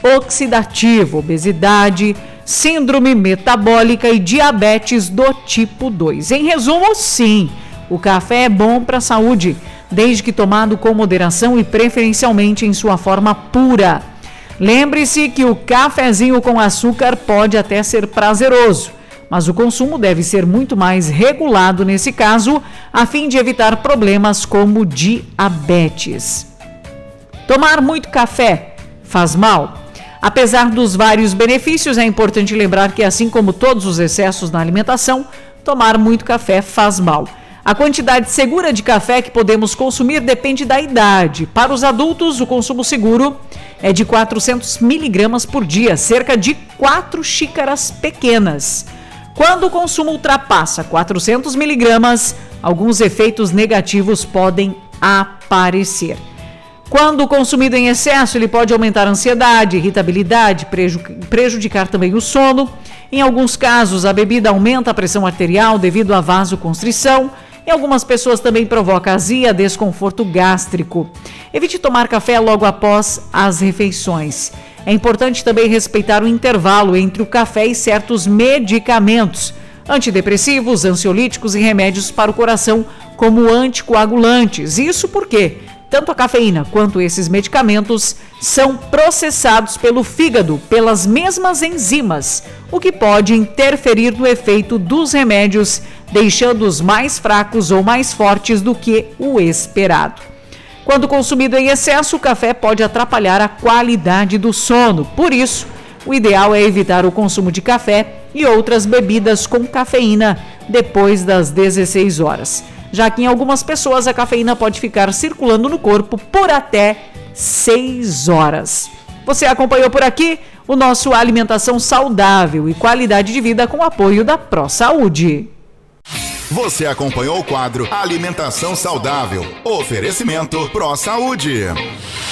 oxidativo, obesidade, síndrome metabólica e diabetes do tipo 2. Em resumo, sim, o café é bom para a saúde, desde que tomado com moderação e preferencialmente em sua forma pura. Lembre-se que o cafezinho com açúcar pode até ser prazeroso, mas o consumo deve ser muito mais regulado nesse caso, a fim de evitar problemas como diabetes. Tomar muito café faz mal? Apesar dos vários benefícios, é importante lembrar que, assim como todos os excessos na alimentação, tomar muito café faz mal. A quantidade segura de café que podemos consumir depende da idade. Para os adultos, o consumo seguro é de 400 miligramas por dia, cerca de 4 xícaras pequenas. Quando o consumo ultrapassa 400 miligramas, alguns efeitos negativos podem aparecer. Quando consumido em excesso, ele pode aumentar a ansiedade, irritabilidade, prejudicar também o sono. Em alguns casos, a bebida aumenta a pressão arterial devido à vasoconstrição. Em algumas pessoas também provoca azia, desconforto gástrico. Evite tomar café logo após as refeições. É importante também respeitar o intervalo entre o café e certos medicamentos, antidepressivos, ansiolíticos e remédios para o coração, como anticoagulantes. Isso porque tanto a cafeína quanto esses medicamentos são processados pelo fígado pelas mesmas enzimas, o que pode interferir no efeito dos remédios, deixando-os mais fracos ou mais fortes do que o esperado. Quando consumido em excesso, o café pode atrapalhar a qualidade do sono. Por isso, o ideal é evitar o consumo de café e outras bebidas com cafeína depois das 16 horas. Já que em algumas pessoas a cafeína pode ficar circulando no corpo por até 6 horas. Você acompanhou por aqui o nosso Alimentação Saudável e Qualidade de Vida com o apoio da ProSaúde. Você acompanhou o quadro Alimentação Saudável. Oferecimento ProSaúde.